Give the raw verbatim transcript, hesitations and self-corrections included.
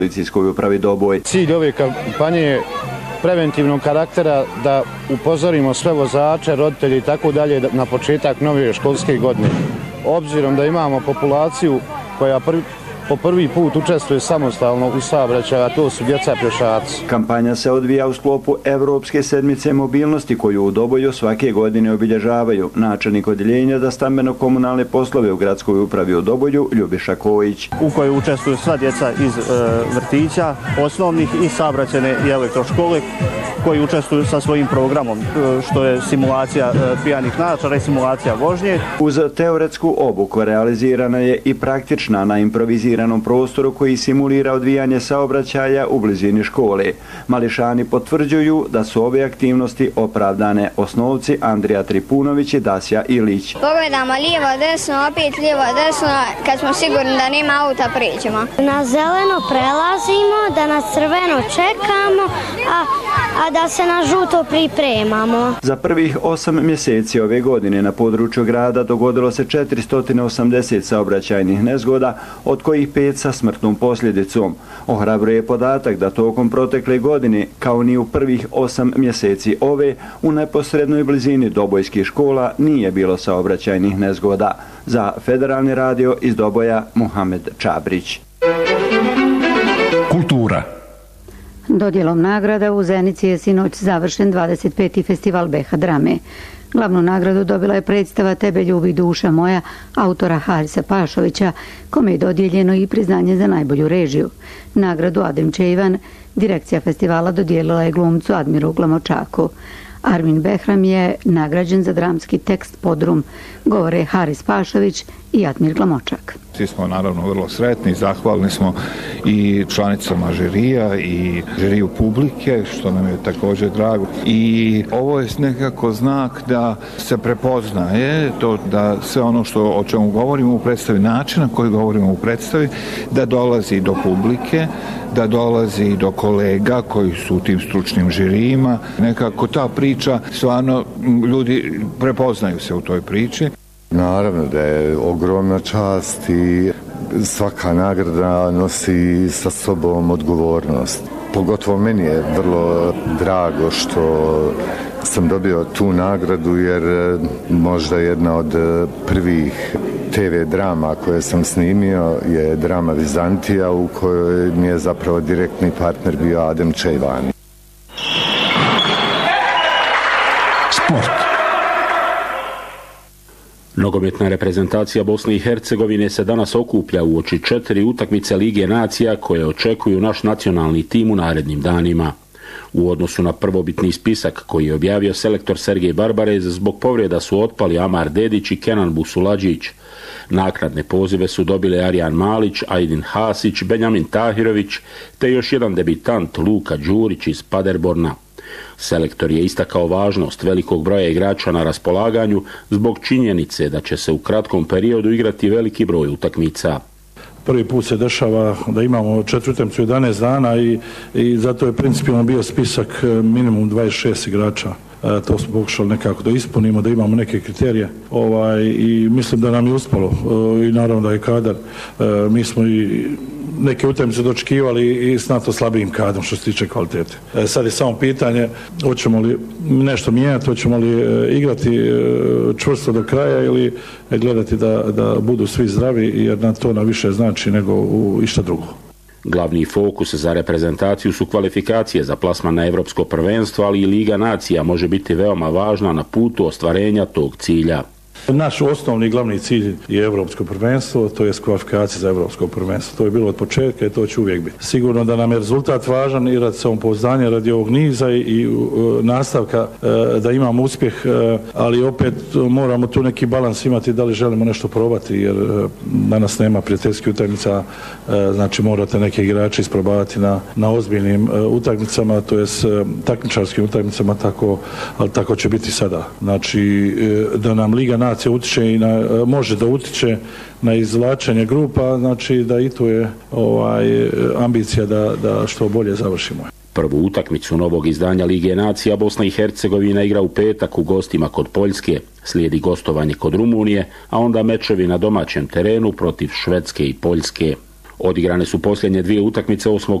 Policijskoj upravi Doboj. Cilj ove kampanje je preventivnog karaktera da upozorimo sve vozače, roditelje i tako dalje na početak nove školske godine. Obzirom da imamo populaciju koja prvi, po prvi put učestvuje samostalno u saobraćaju, a to su djeca pješaci. Kampanja se odvija u sklopu Evropske sedmice mobilnosti koju u Doboju svake godine obilježavaju načelnik odjeljenja za stambeno-komunalne poslove u gradskoj upravi u Doboju Ljubiša Kojić. U kojoj učestvuju sva djeca iz e, vrtića, osnovnih i saobraćajne i elektroškole koji učestvuju sa svojim programom, što je simulacija pijanih naočara i simulacija vožnje. Uz teoretsku obuku realizirana je i praktična na improviziranom prostoru koji simulira odvijanje saobraćaja u blizini škole. Mališani potvrđuju da su ove aktivnosti opravdane. Osnovci Andrija Tripunović i Dasja Ilić. Pogledamo lijevo, desno, opet lijevo, desno, kad smo sigurni da nema auta pređemo. Na zeleno prelazimo, da na crveno čekamo, a a da se na žuto pripremamo. Za prvih osam mjeseci ove godine na području grada dogodilo se četiristo osamdeset saobraćajnih nezgoda, od kojih pet sa smrtnom posljedicom. Ohrabruje podatak da tokom protekle godine, kao ni u prvih osam mjeseci ove, u neposrednoj blizini dobojskih škola nije bilo saobraćajnih nezgoda. Za Federalni radio iz Doboja, Muhamed Čabrić. Kultura. Dodjelom nagrada u Zenici je sinoć završen dvadeset peti festival B H drame. Glavnu nagradu dobila je predstava Tebe ljubi duša moja, autora Harisa Pašovića, kome je dodijeljeno i priznanje za najbolju režiju. Nagradu Adem Čejvan, direkcija festivala, dodijelila je glumcu Admiru Glamočaku. Armin Behram je nagrađen za dramski tekst Podrum, govore Haris Pašović i Admir Glamočak. Svi smo naravno vrlo sretni, zahvalni smo i članicama žirija i žiriju publike, što nam je također drago. I ovo je nekako znak da se prepoznaje to, da sve ono što o čemu govorimo u predstavi, način na koji govorimo u predstavi, da dolazi do publike, da dolazi do kolega koji su u tim stručnim žirijima. Nekako ta priča, stvarno ljudi prepoznaju se u toj priči. Naravno da je ogromna čast i svaka nagrada nosi sa sobom odgovornost. Pogotovo meni je vrlo drago što sam dobio tu nagradu, jer možda jedna od prvih te ve drama koje sam snimio je drama Vizantija, u kojoj mi je zapravo direktni partner bio Adem Čejvan. Sport. Nogometna reprezentacija Bosne i Hercegovine se danas okuplja uoči četiri utakmice Lige nacija koje očekuju naš nacionalni tim u narednim danima. U odnosu na prvobitni spisak koji je objavio selektor Sergej Barbarez, zbog povreda su otpali Amar Dedić i Kenan Busuladžić. Naknadne pozive su dobile Arjan Malić, Ajdin Hasić, Benjamin Tahirović te još jedan debitant Luka Đurić iz Paderborna. Selektor je istakao važnost velikog broja igrača na raspolaganju zbog činjenice da će se u kratkom periodu igrati veliki broj utakmica. Prvi put se dešava da imamo četiri utakmice u jedanaest dana i, i zato je principijalno bio spisak minimum dvadeset šest igrača. E, to smo pokušali nekako da ispunimo, da imamo neke kriterije ovaj, i mislim da nam je uspalo e, i naravno da je kadar. E, mi smo i neke utakmice dočekivali i s nato slabijim kadrom što se tiče kvalitete. E, sad je samo pitanje hoćemo li nešto mijenjati, hoćemo li e, igrati e, čvrsto do kraja ili e, gledati da, da budu svi zdravi, jer na to na više znači nego u išta drugo. Glavni fokus za reprezentaciju su kvalifikacije za plasman na Evropsko prvenstvo, ali i Liga nacija može biti veoma važna na putu ostvarenja tog cilja. Naš osnovni glavni cilj je Evropsko prvenstvo, to je kvalifikacija za Evropsko prvenstvo. To je bilo od početka i to će uvijek biti. Sigurno da nam je rezultat važan i radi samopouzdanja, radi ovog niza i, i uh, nastavka uh, da imamo uspjeh, uh, ali opet uh, moramo tu neki balans imati da li želimo nešto probati, jer uh, danas nema prijateljskih utakmica, uh, znači morate neke igrače isprobavati na, na ozbiljnim uh, utakmicama, to jest uh, takmičarskim utakmicama, tako, ali tako će biti sada. Znači uh, da nam Liga nacija utiče i na, može da utiče na izvlačenje grupa, znači da i tu je ovaj, ambicija da, da što bolje završimo. Prvu utakmicu novog izdanja Lige nacija Bosna i Hercegovina igra u petak u gostima kod Poljske, slijedi gostovanje kod Rumunije, a onda mečevi na domaćem terenu protiv Švedske i Poljske. Odigrane su posljednje dvije utakmice osmog